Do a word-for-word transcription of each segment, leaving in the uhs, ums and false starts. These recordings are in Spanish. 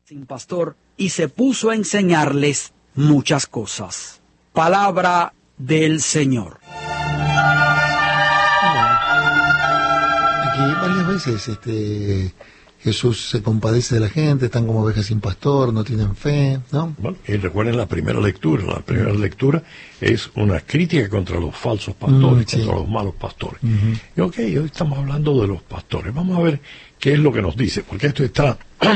sin pastor y se puso a enseñarles muchas cosas. Palabra del Señor. Aquí varias veces este, Jesús se compadece de la gente, están como ovejas sin pastor, no tienen fe, ¿no? Bueno, y recuerden la primera lectura. La primera lectura es una crítica contra los falsos pastores, mm, sí. contra los malos pastores. Uh-huh. Y ok, hoy estamos hablando de los pastores. Vamos a ver qué es lo que nos dice, porque esto está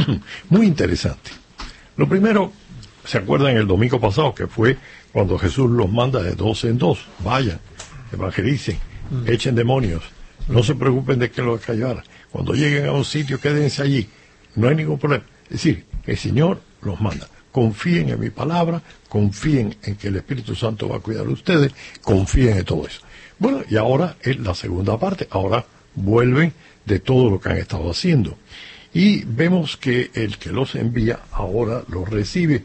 muy interesante. Lo primero, ¿se acuerdan el domingo pasado que fue cuando Jesús los manda de dos en dos? Vayan, evangelicen, uh-huh. echen demonios, no se preocupen de que los callara. Cuando lleguen a un sitio, quédense allí. No hay ningún problema. Es decir, el Señor los manda. Confíen en mi palabra, confíen en que el Espíritu Santo va a cuidar de ustedes, confíen en todo eso. Bueno, y ahora es la segunda parte. Ahora vuelven de todo lo que han estado haciendo. Y vemos que el que los envía ahora los recibe.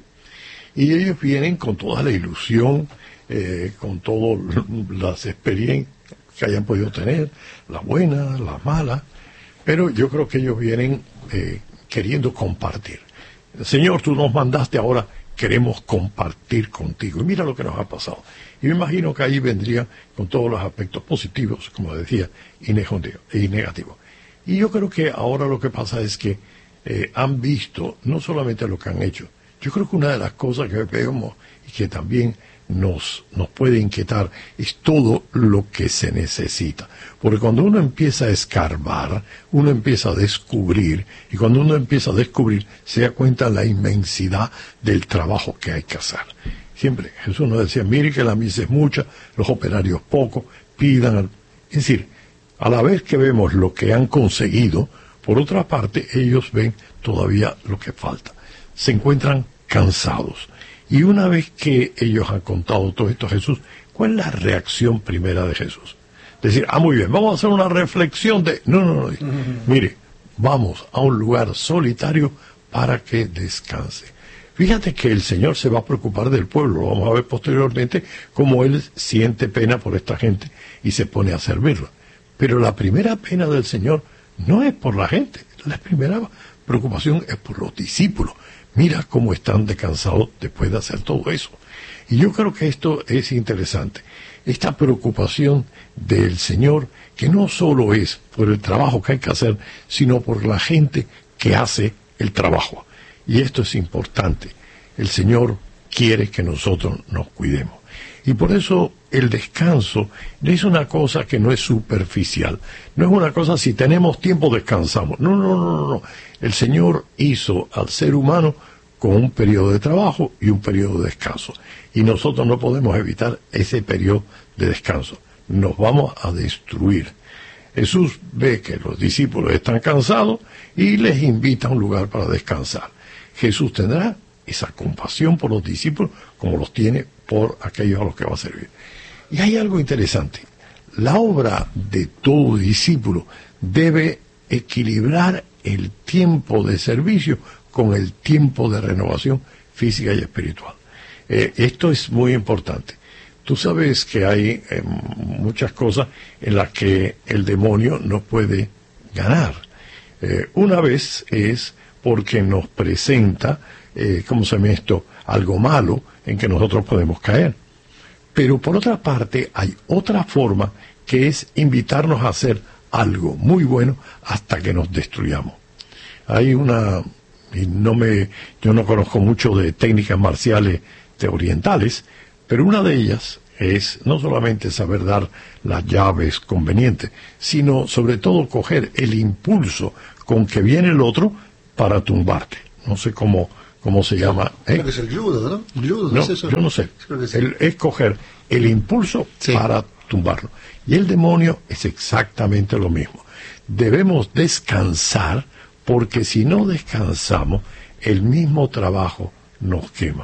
Y ellos vienen con toda la ilusión, eh, con todas las experiencias que hayan podido tener, las buenas, las malas. Pero yo creo que ellos vienen eh, queriendo compartir. Señor, tú nos mandaste, ahora queremos compartir contigo. Y mira lo que nos ha pasado. Y me imagino que ahí vendría con todos los aspectos positivos, como decía, y negativos. Y yo creo que ahora lo que pasa es que eh, han visto no solamente lo que han hecho. Yo creo que una de las cosas que vemos y que también nos, nos puede inquietar es todo lo que se necesita. Porque cuando uno empieza a escarbar, uno empieza a descubrir, y cuando uno empieza a descubrir, se da cuenta de la inmensidad del trabajo que hay que hacer. Siempre Jesús nos decía, mire que la mies es mucha, los operarios pocos, pidan. Es decir, a la vez que vemos lo que han conseguido, por otra parte, ellos ven todavía lo que falta. Se encuentran cansados. Y una vez que ellos han contado todo esto a Jesús, ¿cuál es la reacción primera de Jesús? Decir, ah, muy bien, vamos a hacer una reflexión de... No, no, no. Uh-huh. Mire, vamos a un lugar solitario para que descanse. Fíjate que el Señor se va a preocupar del pueblo. Vamos a ver posteriormente cómo Él siente pena por esta gente y se pone a servirla. Pero la primera pena del Señor no es por la gente. La primera preocupación es por los discípulos. Mira cómo están descansados después de hacer todo eso. Y yo creo que esto es interesante. Esta preocupación del Señor, que no solo es por el trabajo que hay que hacer, sino por la gente que hace el trabajo. Y esto es importante. El Señor quiere que nosotros nos cuidemos. Y por eso el descanso es una cosa que no es superficial. No es una cosa, si tenemos tiempo descansamos. No, no, no, no, no. El Señor hizo al ser humano con un periodo de trabajo y un periodo de descanso. Y nosotros no podemos evitar ese periodo de descanso. Nos vamos a destruir. Jesús ve que los discípulos están cansados y les invita a un lugar para descansar. Jesús tendrá esa compasión por los discípulos como los tiene por aquellos a los que va a servir. Y hay algo interesante. La obra de todo discípulo debe equilibrar el tiempo de servicio con el tiempo de renovación física y espiritual. Eh, esto es muy importante. Tú sabes que hay eh, muchas cosas en las que el demonio no puede ganar. Eh, una vez es porque nos presenta, eh, ¿cómo se llama esto?, algo malo en que nosotros podemos caer. Pero por otra parte hay otra forma que es invitarnos a hacer algo muy bueno hasta que nos destruyamos. Hay una, y no me, yo no conozco mucho de técnicas marciales de orientales, pero una de ellas es no solamente saber dar las llaves convenientes, sino sobre todo coger el impulso con que viene el otro para tumbarte. No sé cómo, cómo se llama. ¿eh? Creo que es el judo, ¿no? El judo, ¿no, no es eso? Yo no sé. Sí. El, es coger el impulso sí. para tumbarlo. Y el demonio es exactamente lo mismo. Debemos descansar, porque si no descansamos, el mismo trabajo nos quema.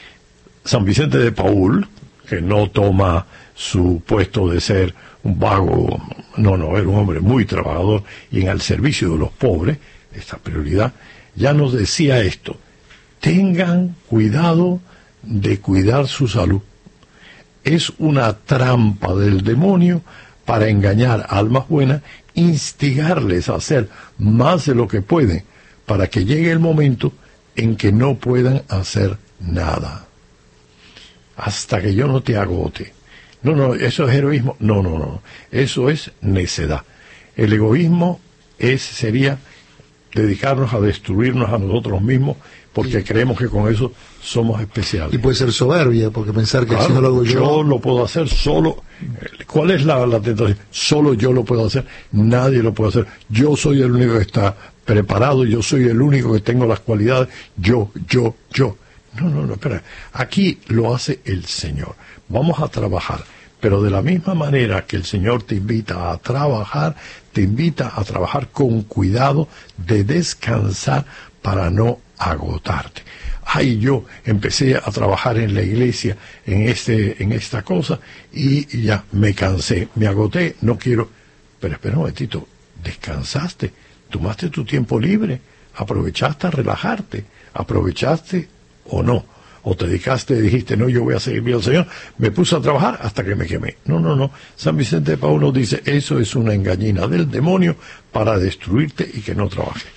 San Vicente de Paúl, que no toma su puesto de ser un vago, no, no, era un hombre muy trabajador y en el servicio de los pobres, esta prioridad, ya nos decía esto: tengan cuidado de cuidar su salud. Es una trampa del demonio para engañar a almas buenas, instigarles a hacer más de lo que pueden, para que llegue el momento en que no puedan hacer nada. Hasta que yo no te agote. No, no, eso es heroísmo. No, no, no. Eso es necedad. El egoísmo es, sería dedicarnos a destruirnos a nosotros mismos porque sí. creemos que con eso somos especiales. Y puede ser soberbia, porque pensar que claro, si no lo hago yo... yo lo puedo hacer solo. ¿Cuál es la, la tentación? Solo yo lo puedo hacer, nadie lo puede hacer. Yo soy el único que está preparado, yo soy el único que tengo las cualidades, yo, yo, yo. No, no, no, espera. Aquí lo hace el Señor. Vamos a trabajar. Pero de la misma manera que el Señor te invita a trabajar, te invita a trabajar con cuidado de descansar para no agotarte. Ay, yo empecé a trabajar en la iglesia, en este, en esta cosa, y ya me cansé, me agoté, no quiero. Pero espera un momentito, descansaste, tomaste tu tiempo libre, aprovechaste a relajarte, aprovechaste o no. O te dedicaste y dijiste, no, yo voy a seguir bien al Señor, me puse a trabajar hasta que me quemé. No, no, no. San Vicente de Paúl nos dice, eso es una engañina del demonio para destruirte y que no trabajes.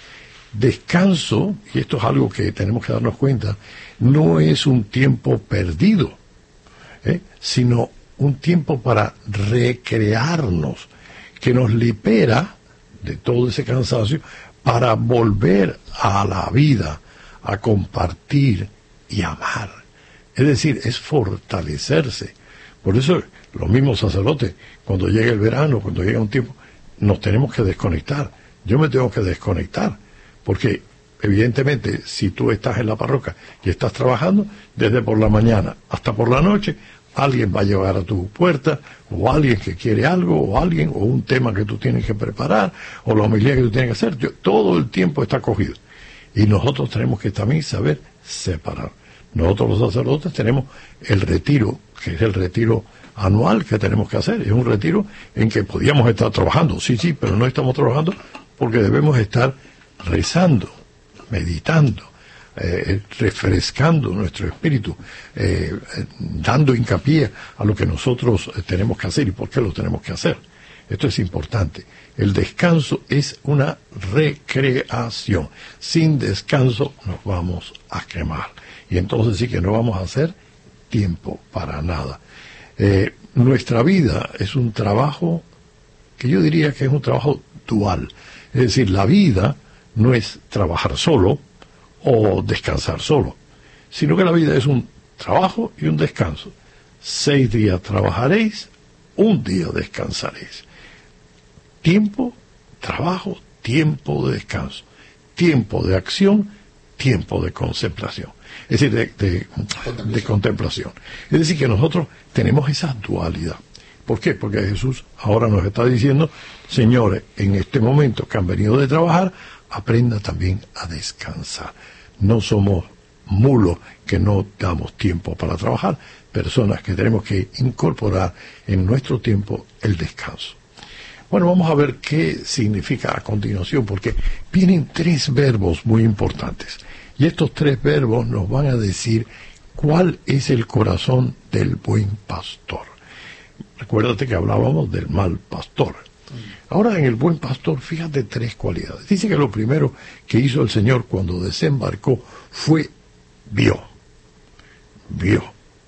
Descanso, y esto es algo que tenemos que darnos cuenta, no es un tiempo perdido, ¿eh? sino un tiempo para recrearnos, que nos libera de todo ese cansancio para volver a la vida, a compartir y amar. Es decir, es fortalecerse. Por eso los mismos sacerdotes, cuando llega el verano, cuando llega un tiempo, nos tenemos que desconectar. Yo me tengo que desconectar, porque evidentemente si tú estás en la parroquia y estás trabajando, desde por la mañana hasta por la noche, alguien va a llegar a tu puerta, o alguien que quiere algo, o alguien, o un tema que tú tienes que preparar, o la homilía que tú tienes que hacer. Yo, todo el tiempo está cogido. Y nosotros tenemos que también saber separar. Nosotros los sacerdotes tenemos el retiro, que es el retiro anual que tenemos que hacer. Es un retiro en que podíamos estar trabajando, sí, sí, pero no estamos trabajando porque debemos estar rezando, meditando, eh, refrescando nuestro espíritu, eh, dando hincapié a lo que nosotros tenemos que hacer y por qué lo tenemos que hacer. Esto es importante. El descanso es una recreación. Sin descanso nos vamos a quemar. Y entonces sí que no vamos a hacer tiempo para nada. Eh, nuestra vida es un trabajo que yo diría que es un trabajo dual. Es decir, la vida no es trabajar solo o descansar solo, sino que la vida es un trabajo y un descanso. Seis días trabajaréis, un día descansaréis. Tiempo, trabajo, tiempo de descanso, tiempo de acción, tiempo de contemplación. Es decir, de, de, contemplación. de contemplación. Es decir, que nosotros tenemos esa dualidad. ¿Por qué? Porque Jesús ahora nos está diciendo, señores, en este momento que han venido de trabajar, aprenda también a descansar. No somos mulos que no damos tiempo para trabajar, personas que tenemos que incorporar en nuestro tiempo el descanso. Bueno, vamos a ver qué significa a continuación, porque vienen tres verbos muy importantes. Y estos tres verbos nos van a decir cuál es el corazón del buen pastor. Recuérdate que hablábamos del mal pastor. Ahora, en el buen pastor, fíjate tres cualidades. Dice que lo primero que hizo el Señor cuando desembarcó fue vio. Vio.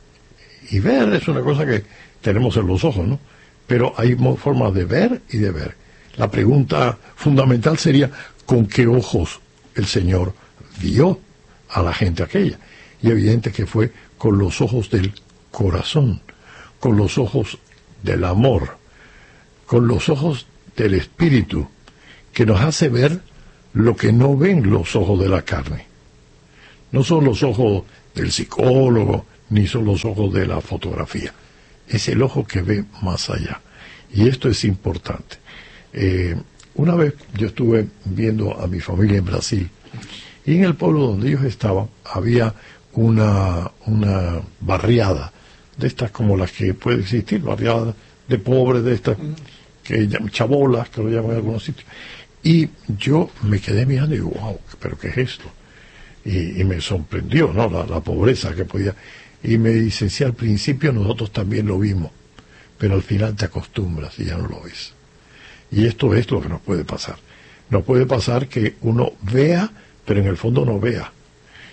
Y ver es una cosa que tenemos en los ojos, ¿no? Pero hay formas de ver y de ver. La pregunta fundamental sería, ¿con qué ojos el Señor vio a la gente aquella? Y evidente que fue con los ojos del corazón, con los ojos del amor, con los ojos del Espíritu, que nos hace ver lo que no ven los ojos de la carne. No son los ojos del psicólogo, ni son los ojos de la fotografía. Es el ojo que ve más allá. Y esto es importante. Eh, una vez yo estuve viendo a mi familia en Brasil, y en el pueblo donde ellos estaban había una, una barriada, de estas como las que puede existir, barriadas de pobres, de estas, que chabolas, que lo llaman en algunos sitios. Y yo me quedé mirando y digo, wow, ¿pero qué es esto? Y, y me sorprendió, ¿no? La, la pobreza que podía... Y me dice, sí, al principio nosotros también lo vimos, pero al final te acostumbras y ya no lo ves. Y esto es lo que nos puede pasar. Nos puede pasar que uno vea, pero en el fondo no vea.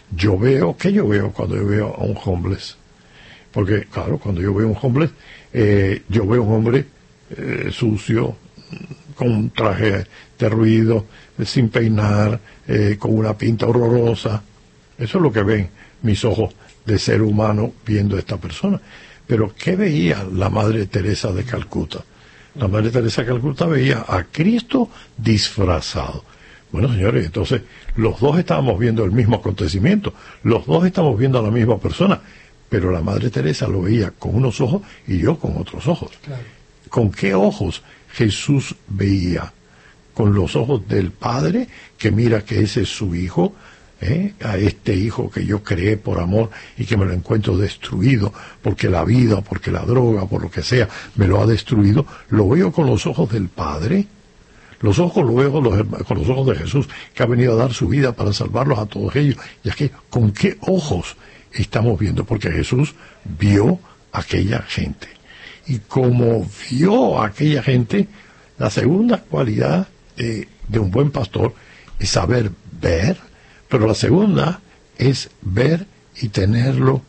yo veo, ¿qué yo veo cuando yo veo a un homeless? Porque, claro, cuando yo veo a un homeless, eh, yo veo a un hombre eh, sucio, con un traje de ruido, eh, sin peinar, eh, con una pinta horrorosa. Eso es lo que ven mis ojos de ser humano viendo a esta persona. Pero ¿qué veía la Madre Teresa de Calcuta? La Madre Teresa de Calcuta veía a Cristo disfrazado. Bueno, señores, entonces los dos estábamos viendo el mismo acontecimiento, los dos estamos viendo a la misma persona, pero la Madre Teresa lo veía con unos ojos y yo con otros ojos. Claro. ¿Con qué ojos Jesús veía? Con los ojos del Padre, que mira que ese es su Hijo, ¿eh? A este Hijo que yo creé por amor y que me lo encuentro destruido, porque la vida, porque la droga, por lo que sea, me lo ha destruido. Lo veo con los ojos del Padre. Los ojos lo veo con los, con los ojos de Jesús, que ha venido a dar su vida para salvarlos a todos ellos. Y aquí, ¿con qué ojos estamos viendo? Porque Jesús vio a aquella gente. Y como vio a aquella gente, la segunda cualidad de, de un buen pastor es saber ver, pero la segunda es ver y tenerlo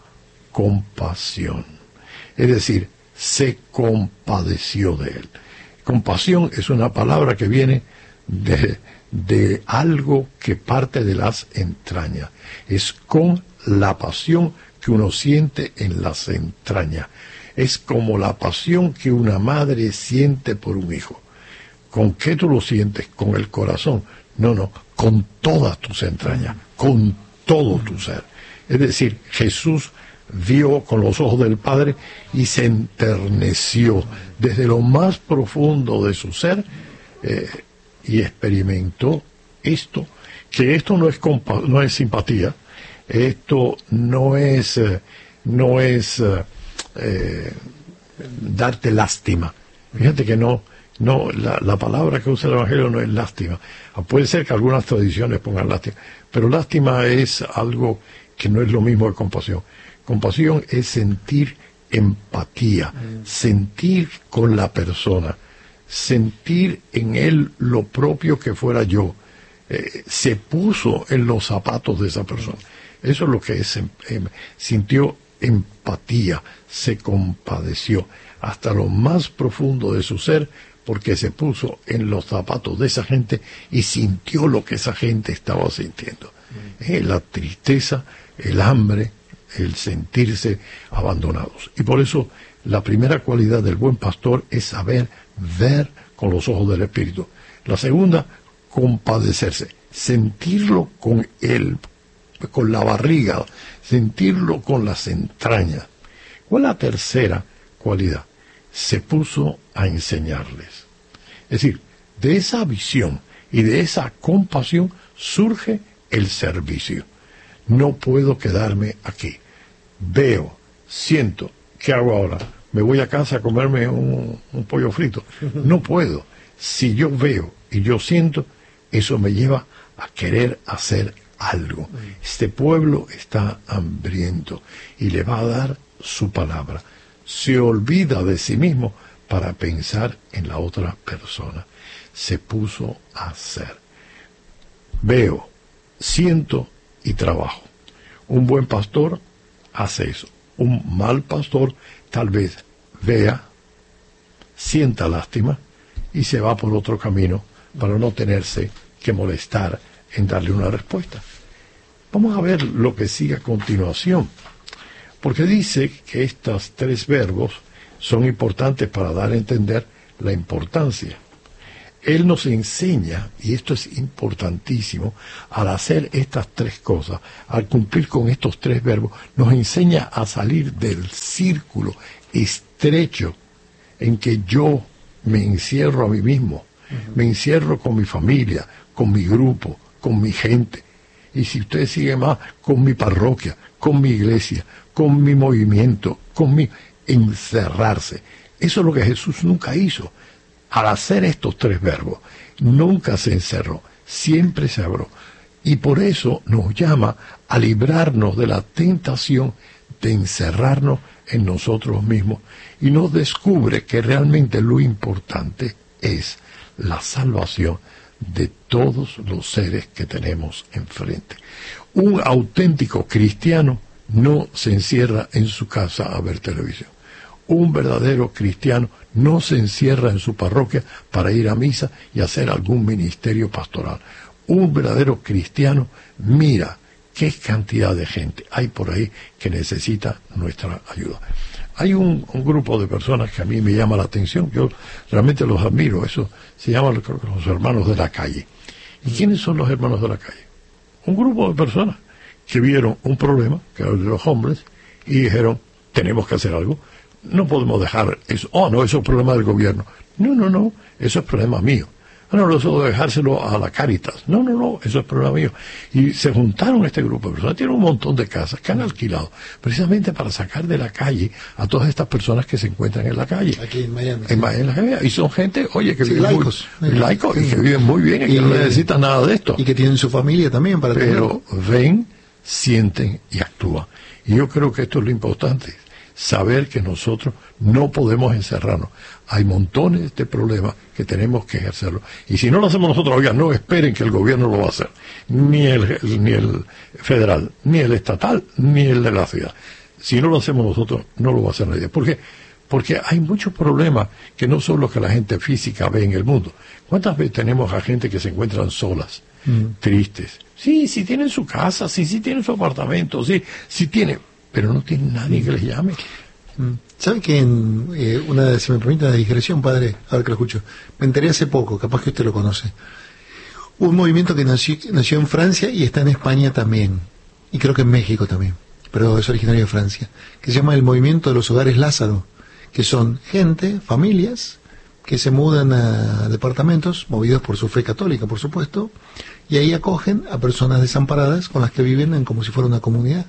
compasión. Es decir, se compadeció de él. Compasión es una palabra que viene de, de algo que parte de las entrañas. Es con la pasión que uno siente en las entrañas. Es como la pasión que una madre siente por un hijo. ¿Con qué tú lo sientes? ¿Con el corazón? No, no, con todas tus entrañas, con todo tu ser. Es decir, Jesús vio con los ojos del Padre y se enterneció desde lo más profundo de su ser eh, y experimentó esto, que esto no es compa- no es simpatía, esto no es eh, no es eh, eh, darte lástima. Fíjate que no no la, la palabra que usa el Evangelio no es lástima. Puede ser que algunas tradiciones pongan lástima, pero lástima es algo que no es lo mismo que compasión. Compasión es sentir empatía, mm. sentir con la persona, sentir en él lo propio que fuera yo. Eh, se puso en los zapatos de esa persona. Eso es lo que es, eh, sintió empatía, se compadeció hasta lo más profundo de su ser, porque se puso en los zapatos de esa gente y sintió lo que esa gente estaba sintiendo. Mm. Eh, la tristeza, el hambre, el sentirse abandonados. Y por eso la primera cualidad del buen pastor es saber ver con los ojos del Espíritu. La segunda, compadecerse, sentirlo con él, con la barriga, sentirlo con las entrañas. ¿Cuál es la tercera cualidad? Se puso a enseñarles. Es decir, de esa visión y de esa compasión surge el servicio. No puedo quedarme aquí. Veo, siento, ¿qué hago ahora? ¿Me voy a casa a comerme un, un pollo frito? No puedo. Si yo veo y yo siento, eso me lleva a querer hacer algo. Este pueblo está hambriento y le va a dar su palabra. Se olvida de sí mismo para pensar en la otra persona. Se puso a hacer. Veo, siento y trabajo. Un buen pastor hace eso. Un mal pastor tal vez vea, sienta lástima y se va por otro camino para no tenerse que molestar en darle una respuesta. Vamos a ver lo que sigue a continuación, porque dice que estos tres verbos son importantes para dar a entender la importancia. Él nos enseña, y esto es importantísimo, al hacer estas tres cosas, al cumplir con estos tres verbos, nos enseña a salir del círculo estrecho en que yo me encierro a mí mismo, uh-huh. me encierro con mi familia, con mi grupo, con mi gente, y si ustedes siguen más, con mi parroquia, con mi iglesia, con mi movimiento, con mi encerrarse. Eso es lo que Jesús nunca hizo. Al hacer estos tres verbos, nunca se encerró, siempre se abrió. Y por eso nos llama a librarnos de la tentación de encerrarnos en nosotros mismos y nos descubre que realmente lo importante es la salvación de todos los seres que tenemos enfrente. Un auténtico cristiano no se encierra en su casa a ver televisión. Un verdadero cristiano no se encierra en su parroquia para ir a misa y hacer algún ministerio pastoral. Un verdadero cristiano mira qué cantidad de gente hay por ahí que necesita nuestra ayuda. Hay un, un grupo de personas que a mí me llama la atención, yo realmente los admiro, eso se llama, creo que los hermanos de la calle. ¿Y quiénes son los hermanos de la calle? Un grupo de personas que vieron un problema, que era el de los hombres, y dijeron, tenemos que hacer algo, no podemos dejar eso, oh no, eso es problema del gobierno. No, no, no, eso es problema mío. No, no, eso de dejárselo a la Cáritas. No, no, no, eso es problema mío. Y se juntaron este grupo de personas, tienen un montón de casas que han alquilado, precisamente para sacar de la calle a todas estas personas que se encuentran en la calle. Aquí en Miami. En, sí. en la calle. Y son gente, oye, que sí, viven laicos, muy, sí. laicos sí. y que viven muy bien y, y que no necesitan nada de esto. Y que tienen su familia también para Pero tener. ven, sienten y actúan. Y yo creo que esto es lo importante, saber que nosotros no podemos encerrarnos. Hay montones de problemas que tenemos que ejercerlo. Y si no lo hacemos nosotros, oigan, no esperen que el gobierno lo va a hacer. Ni el, ni el federal, ni el estatal, ni el de la ciudad. Si no lo hacemos nosotros, no lo va a hacer nadie. ¿Por qué? Porque hay muchos problemas que no son los que la gente física ve en el mundo. ¿Cuántas veces tenemos a gente que se encuentran solas, mm. tristes? Sí, sí tienen su casa, sí, sí tienen su apartamento, sí, sí tienen, pero no tienen nadie que les llame. ¿Sabe que en eh, una, si me permite una digresión, padre, a ver que lo escucho, me enteré hace poco, capaz que usted lo conoce, un movimiento que nació, nació en Francia y está en España también, y creo que en México también, pero es originario de Francia, que se llama el Movimiento de los Hogares Lázaro, que son gente, familias, que se mudan a departamentos, movidos por su fe católica, por supuesto, y ahí acogen a personas desamparadas con las que viven en como si fuera una comunidad.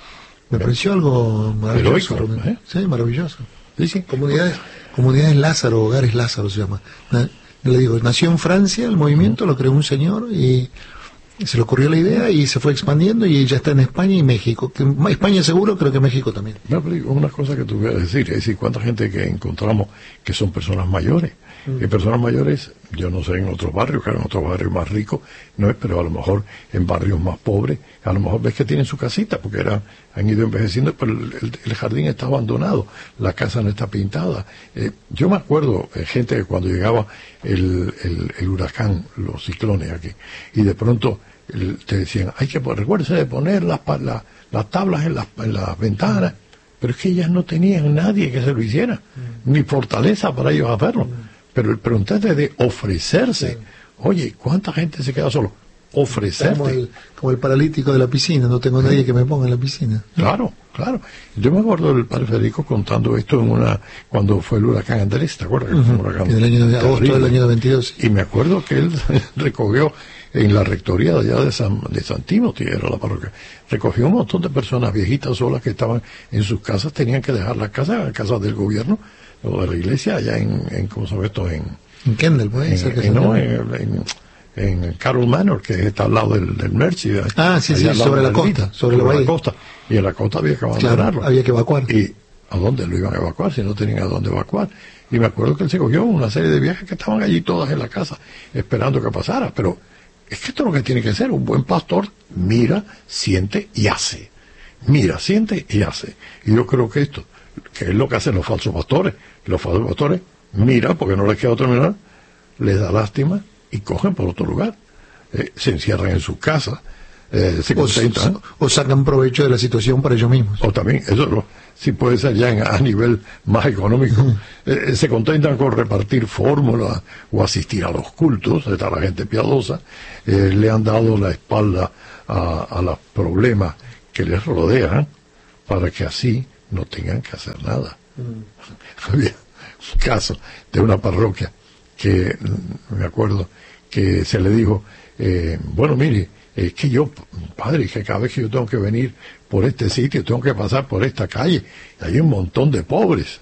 Me pareció algo maravilloso. Heroico, ¿eh? Sí, maravilloso. Sí, sí. Comunidades, comunidades Lázaro, Hogares Lázaro se llama. Na, le digo, nació en Francia el movimiento, lo creó un señor y se le ocurrió la idea y se fue expandiendo y ya está en España y México. Que, España seguro, creo que México también. No, pero una cosa que te voy a decir, es decir, cuánta gente que encontramos que son personas mayores. Mm. Y personas mayores, yo no sé en otros barrios, que en otros barrios más ricos, no es, pero a lo mejor en barrios más pobres, a lo mejor ves que tienen su casita, porque eran, han ido envejeciendo, pero el, el, el jardín está abandonado, la casa no está pintada. Eh, yo me acuerdo, eh, gente que cuando llegaba el, el, el huracán, los ciclones aquí, y de pronto el, te decían, hay que, recuérdese de poner las, la, las tablas en las, en las ventanas, pero es que ellas no tenían nadie que se lo hiciera, mm. ni fortaleza para ellos hacerlo. Mm. Pero el preguntarte de ofrecerse, sí. Oye, ¿cuánta gente se queda solo? Ofrecerte. Como el, como el paralítico de la piscina, no tengo nadie que me ponga en la piscina. Claro, claro. Yo me acuerdo del padre Federico contando esto en una cuando fue el huracán Andrés, ¿te acuerdas? Uh-huh. Un huracán en el año de agosto del año noventa y dos. Y me acuerdo que él recogió en la rectoría de allá de San, de San Timothy, era la parroquia, recogió un montón de personas viejitas solas que estaban en sus casas, tenían que dejar las casas, las casas del gobierno, o de la iglesia, allá en, en ¿cómo se llama esto? En, en Kendall, pues. En, en, no, en, en, en Carroll Manor, que está al lado del, del Mercy. Ah, sí, sí, sobre la costa, Vita, sobre, sobre la, la costa. Y en la costa había que abandonarlo. Claro, había que evacuar. ¿Y a dónde lo iban a evacuar si no tenían a dónde evacuar? Y me acuerdo que él se cogió una serie de viajes que estaban allí todas en la casa, esperando que pasara. Pero es que esto es lo que tiene que ser. Un buen pastor mira, siente y hace. Mira, siente y hace. Y yo creo que esto, que es lo que hacen los falsos pastores. Los falsos pastores miran, porque no les queda otro mirar, les da lástima y cogen por otro lugar. Eh, se encierran en sus casas, eh, se contentan. O, o sacan provecho de la situación para ellos mismos. O también, eso lo, sí puede ser ya en, a nivel más económico. Uh-huh. eh, se contentan con repartir fórmulas o asistir a los cultos, está la gente piadosa, eh, le han dado la espalda a, a los problemas que les rodean para que así no tengan que hacer nada. Uh-huh. Había un caso de una parroquia que me acuerdo que se le dijo, eh, bueno, mire, es que yo, padre, que cada vez que yo tengo que venir por este sitio, tengo que pasar por esta calle, y hay un montón de pobres.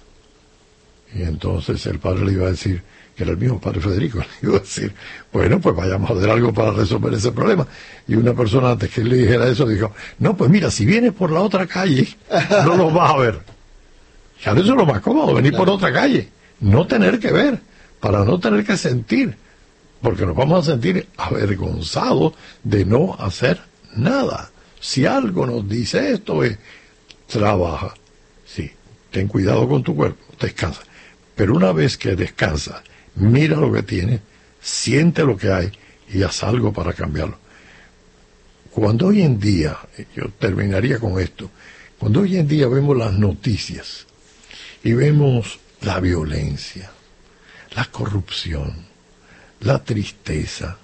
Y entonces el padre le iba a decir, que era el mismo padre Federico, le iba a decir, bueno, pues vayamos a hacer algo para resolver ese problema. Y una persona antes que le dijera eso dijo, no, pues mira, si vienes por la otra calle, no los vas a ver. Claro, eso es lo más cómodo, venir por otra calle, no tener que ver, para no tener que sentir. porque nos vamos a sentir avergonzados de no hacer nada. Si algo nos dice esto es, trabaja, sí, ten cuidado con tu cuerpo, descansa. Pero una vez que descansa, mira lo que tienes, siente lo que hay y haz algo para cambiarlo. Cuando hoy en día, yo terminaría con esto, cuando hoy en día vemos las noticias y vemos la violencia, la corrupción, la tristeza,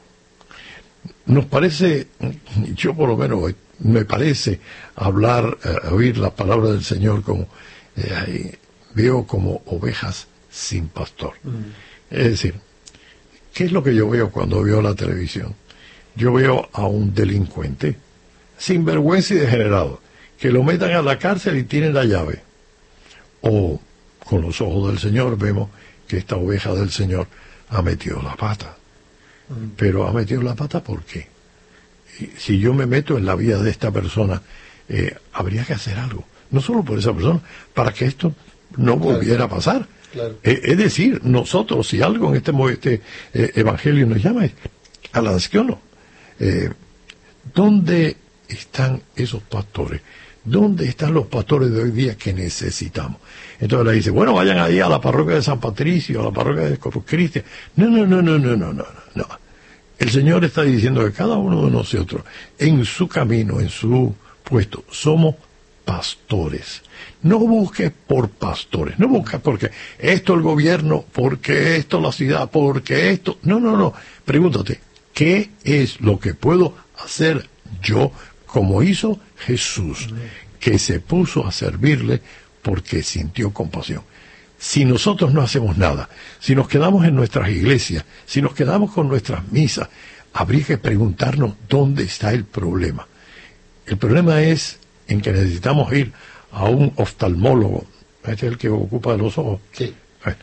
nos parece, yo por lo menos me parece hablar, eh, oír la palabra del Señor como, eh, veo como ovejas sin pastor. Mm. Es decir, ¿qué es lo que yo veo cuando veo la televisión? Yo veo a un delincuente, sin vergüenza y degenerado, que lo metan a la cárcel y tienen la llave. O, con los ojos del Señor, vemos que esta oveja del Señor ha metido la pata. Mm. Pero ha metido la pata, ¿por qué? Si yo me meto en la vida de esta persona, eh, habría que hacer algo. No solo por esa persona, para que esto no volviera claro. a pasar. Claro. Eh, es decir, nosotros, si algo en este, este eh, evangelio nos llama, es a la acción. Eh, ¿Dónde están esos pastores? ¿Dónde están los pastores de hoy día que necesitamos? Entonces le dice, bueno, vayan ahí a la parroquia de San Patricio, a la parroquia de Corpus Christi. No, no, no, no, no, no, no, no. El Señor está diciendo que cada uno de nosotros, en su camino, en su puesto, somos pastores. No busques por pastores, no busques porque esto el gobierno, porque esto la ciudad, porque esto... No, no, no. Pregúntate, ¿qué es lo que puedo hacer yo como hizo Jesús, que se puso a servirle porque sintió compasión? Si nosotros no hacemos nada, si nos quedamos en nuestras iglesias, si nos quedamos con nuestras misas, habría que preguntarnos dónde está el problema. El problema es en que necesitamos ir a un oftalmólogo, este es el que ocupa los ojos, sí.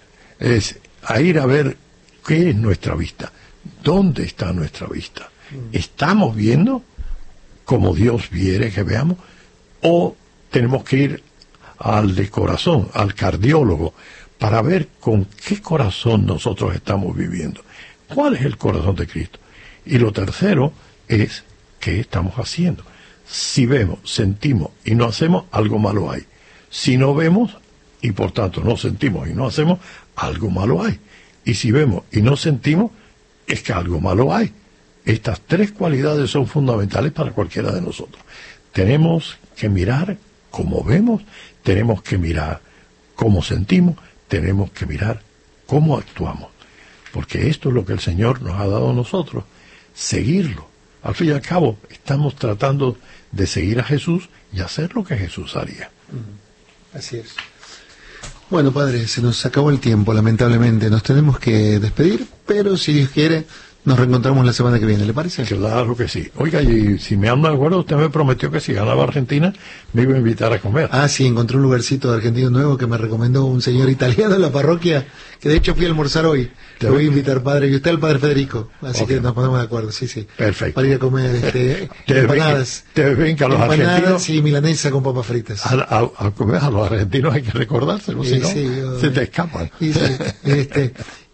Es a ir a ver qué es nuestra vista, dónde está nuestra vista. ¿Estamos viendo como Dios quiere que veamos? ¿O tenemos que ir al de corazón, al cardiólogo, para ver con qué corazón nosotros estamos viviendo? ¿Cuál es el corazón de Cristo? Y lo tercero es, ¿qué estamos haciendo? Si vemos, sentimos y no hacemos, algo malo hay. Si no vemos y por tanto no sentimos y no hacemos, algo malo hay. Y si vemos y no sentimos, es que algo malo hay. Estas tres cualidades son fundamentales para cualquiera de nosotros. Tenemos que mirar cómo vemos, tenemos que mirar cómo sentimos, tenemos que mirar cómo actuamos. Porque esto es lo que el Señor nos ha dado a nosotros, seguirlo. Al fin y al cabo, estamos tratando de seguir a Jesús y hacer lo que Jesús haría. Así es. Bueno, Padre, se nos acabó el tiempo, lamentablemente. Nos tenemos que despedir, pero si Dios quiere, nos reencontramos la semana que viene, ¿le parece? Claro que sí. Oiga, y si me ando de acuerdo, usted me prometió que si ganaba Argentina, me iba a invitar a comer. Ah, sí, encontré un lugarcito de argentino nuevo que me recomendó un señor italiano en la parroquia, que de hecho fui a almorzar hoy. Te voy a invitar, Padre, y usted el Padre Federico, así okay. que nos ponemos de acuerdo, sí, sí. Perfecto. Para ir a comer este, te empanadas. Ven, te ven que a los empanadas argentinos... y milanesa con papas fritas. A, a, a comer a los argentinos hay que recordárselo, sí, si no, sí, yo, se te escapan. Y, sí, este,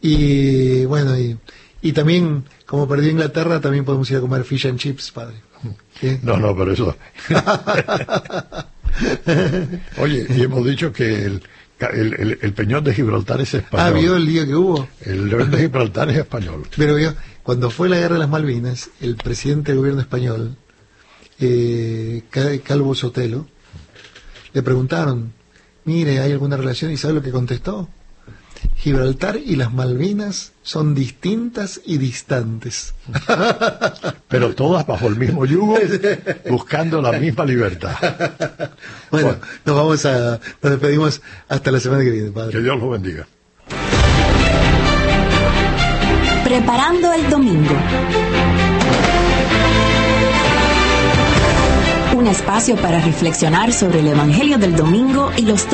y bueno, y, y también... Como perdió Inglaterra, también podemos ir a comer fish and chips, Padre. ¿Sí? No, no, pero eso... Oye, y hemos dicho que el, el, el, el Peñón de Gibraltar es español. Ah, ¿vio el día que hubo? El Peñón de Gibraltar es español. Pero vio, cuando fue la Guerra de las Malvinas, el presidente del gobierno español, eh, Calvo Sotelo, le preguntaron, mire, ¿hay alguna relación? ¿Y sabe lo que contestó? Gibraltar y las Malvinas son distintas y distantes. Pero todas bajo el mismo yugo, buscando la misma libertad. Bueno, bueno, nos vamos a, nos despedimos hasta la semana que viene, Padre. Que Dios lo bendiga. Preparando el domingo. Un espacio para reflexionar sobre el Evangelio del domingo y los temas